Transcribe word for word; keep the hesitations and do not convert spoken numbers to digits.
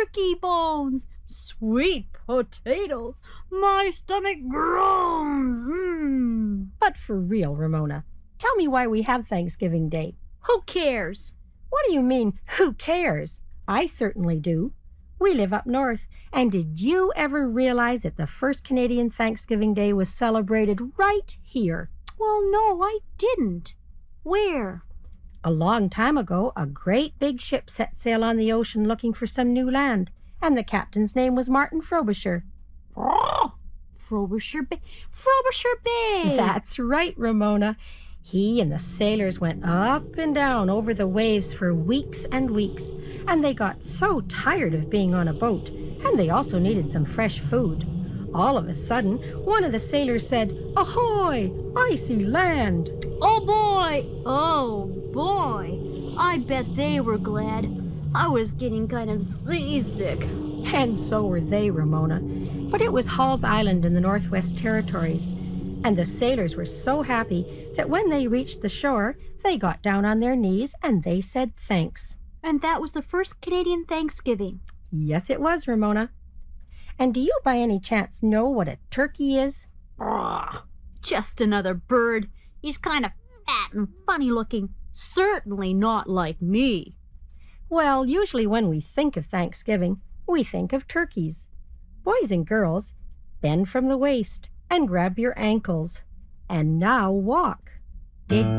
turkey bones, sweet potatoes. My stomach groans. Mm. But for real, Ramona, tell me why we have Thanksgiving Day. Who cares? What do you mean, who cares? I certainly do. We live up north, and did you ever realize that the first Canadian Thanksgiving Day was celebrated right here? Well, no, I didn't. Where? A long time ago, a great big ship set sail on the ocean looking for some new land, and the captain's name was Martin Frobisher. Oh, Frobisher Bay. Frobisher Bay! That's right, Ramona. He and the sailors went up and down over the waves for weeks and weeks, and they got so tired of being on a boat, and they also needed some fresh food. All of a sudden, one of the sailors said, "Ahoy! I see land!" Oh, boy! Oh, boy! I bet they were glad. I was getting kind of seasick. And so were they, Ramona. But it was Hall's Island in the Northwest Territories, and the sailors were so happy that when they reached the shore, they got down on their knees and they said thanks. And that was the first Canadian Thanksgiving. Yes, it was, Ramona. And do you by any chance know what a turkey is? Oh, just another bird. He's kind of fat and funny looking. Certainly not like me. Well, usually when we think of Thanksgiving, we think of turkeys. Boys and girls, bend from the waist and grab your ankles. And now walk. Dig